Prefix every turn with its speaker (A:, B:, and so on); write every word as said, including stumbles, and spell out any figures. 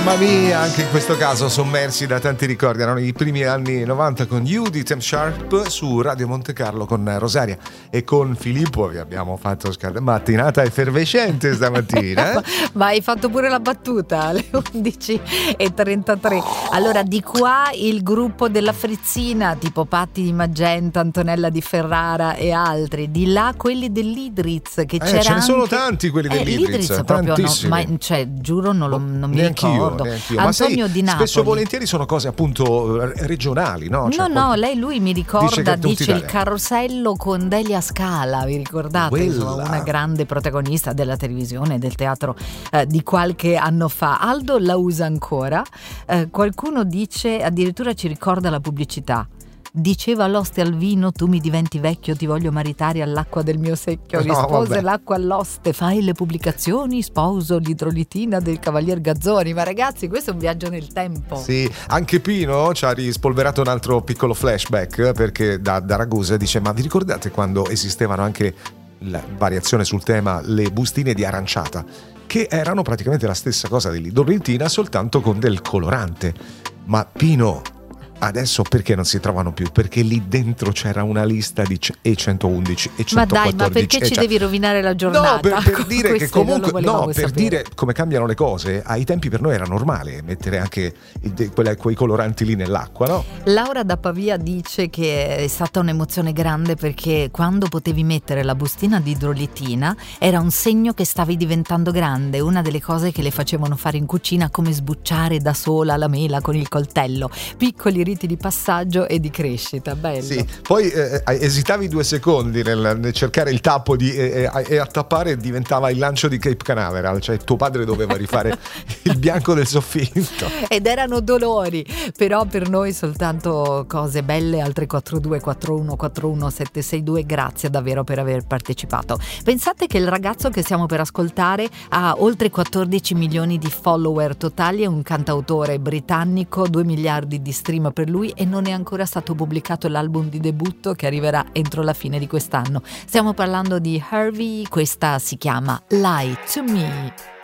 A: Mamma mia, anche in questo caso sommersi da tanti ricordi. Erano i primi anni novanta con You di Temp Sharp su Radio Monte Carlo con Rosaria e con Filippo. Vi abbiamo fatto scald- mattinata effervescente stamattina. Eh?
B: Ma hai fatto pure la battuta alle undici e trentatré. Allora, di qua il gruppo della Frizzina, tipo Patti di Magenta, Antonella di Ferrara e altri. Di là quelli dell'Idriz, che
A: eh,
B: c'era
A: ce ne
B: anche...
A: sono tanti quelli
B: eh,
A: dell'Idriz,
B: L'Idriz proprio no, ma, cioè, giuro non, lo, non mi ricordo.
A: Neanch'io.
B: Antonio
A: Ma sai,
B: di Napoli.
A: spesso e volentieri sono cose appunto regionali, no? Cioè,
B: no, no, lei lui mi ricorda, dice, dice il carosello con Delia Scala, vi ricordate? Insomma, una grande protagonista della televisione, del teatro eh, di qualche anno fa. Aldo la usa ancora, eh, qualcuno dice, addirittura ci ricorda la pubblicità. Diceva l'oste al vino, tu mi diventi vecchio, ti voglio maritare all'acqua del mio secchio. Rispose no, l'acqua all'oste, fai le pubblicazioni, sposo l'idrolitina del cavalier Gazzoni. Ma ragazzi, questo è un viaggio nel tempo.
A: Sì, anche Pino ci ha rispolverato un altro piccolo flashback, perché da, da Ragusa dice: ma vi ricordate quando esistevano anche la variazione sul tema le bustine di aranciata, che erano praticamente la stessa cosa dell'idrolitina, soltanto con del colorante? Ma Pino, adesso perché non si trovano più? Perché lì dentro c'era una lista di E centoundici e centoquattordici.
B: Ma dai, ma perché ci
A: cioè...
B: devi rovinare la giornata?
A: No, per, per dire che comunque no, per
B: sapere.
A: dire come cambiano le cose. Ai tempi per noi era normale mettere anche quelle, quei coloranti lì nell'acqua, no?
B: Laura da Pavia dice che è stata un'emozione grande perché quando potevi mettere la bustina di idrolitina era un segno che stavi diventando grande, una delle cose che le facevano fare in cucina, come sbucciare da sola la mela con il coltello. Piccoli di passaggio e di crescita, bello.
A: Sì, poi eh, esitavi due secondi nel, nel cercare il tappo di, e, e, e a tappare diventava il lancio di Cape Canaveral, cioè tuo padre doveva rifare il bianco del soffitto.
B: Ed erano dolori, però per noi soltanto cose belle. Al tre quattro due quattro uno quattro uno sette sei due, grazie davvero per aver partecipato. Pensate che il ragazzo che stiamo per ascoltare ha oltre quattordici milioni di follower totali, è un cantautore britannico, due miliardi di stream per lui e non è ancora stato pubblicato l'album di debutto che arriverà entro la fine di quest'anno. Stiamo parlando di Harvey, questa si chiama Lie to Me.